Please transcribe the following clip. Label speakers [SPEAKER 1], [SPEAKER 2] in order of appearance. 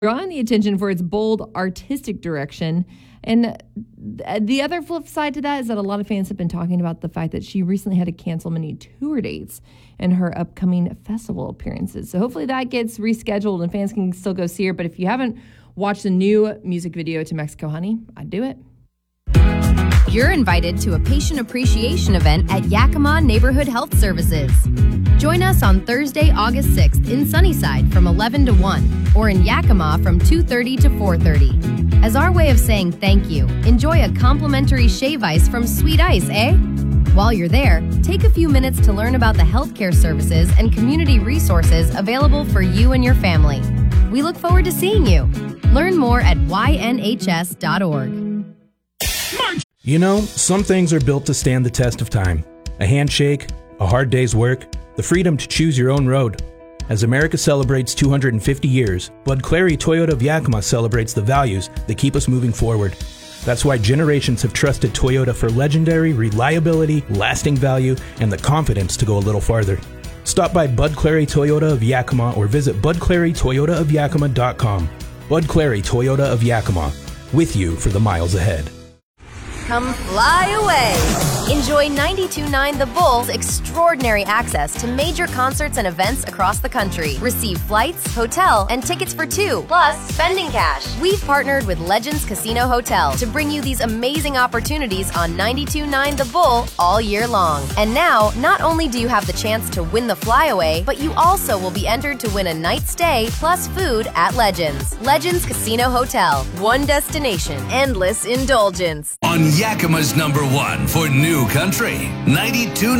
[SPEAKER 1] drawing the attention for its bold artistic direction. And the other flip side to that is that a lot of fans have been talking about the fact that she recently had to cancel many tour dates and her upcoming festival appearances. So hopefully that gets rescheduled and fans can still go see her. But if you haven't watched the new music video to Mexico Honey, I'd do it.
[SPEAKER 2] You're invited to a patient appreciation event at Yakima Neighborhood Health Services. Join us on Thursday, August 6th in Sunnyside from 11 to 1 or in Yakima from 2:30 to 4:30. As our way of saying thank you, enjoy a complimentary shave ice from Sweet Ice, eh? While you're there, take a few minutes to learn about the healthcare services and community resources available for you and your family. We look forward to seeing you. Learn more at ynhs.org.
[SPEAKER 3] You know, some things are built to stand the test of time. A handshake, a hard day's work, the freedom to choose your own road. As America celebrates 250 years, Bud Clary Toyota of Yakima celebrates the values that keep us moving forward. That's why generations have trusted Toyota for legendary reliability, lasting value, and the confidence to go a little farther. Stop by Bud Clary Toyota of Yakima or visit budclarytoyotaofyakima.com. Bud Clary Toyota of Yakima, with you for the miles ahead.
[SPEAKER 2] Come fly away. Enjoy 92.9 The Bull's extraordinary access to major concerts and events across the country. Receive flights, hotel, and tickets for two, plus spending cash. We've partnered with Legends Casino Hotel to bring you these amazing opportunities on 92.9 The Bull all year long. And now, not only do you have the chance to win the flyaway, but you also will be entered to win a night stay plus food at Legends. Legends Casino Hotel. One destination, endless indulgence.
[SPEAKER 4] On Yakima's #1 for New Country, 92.9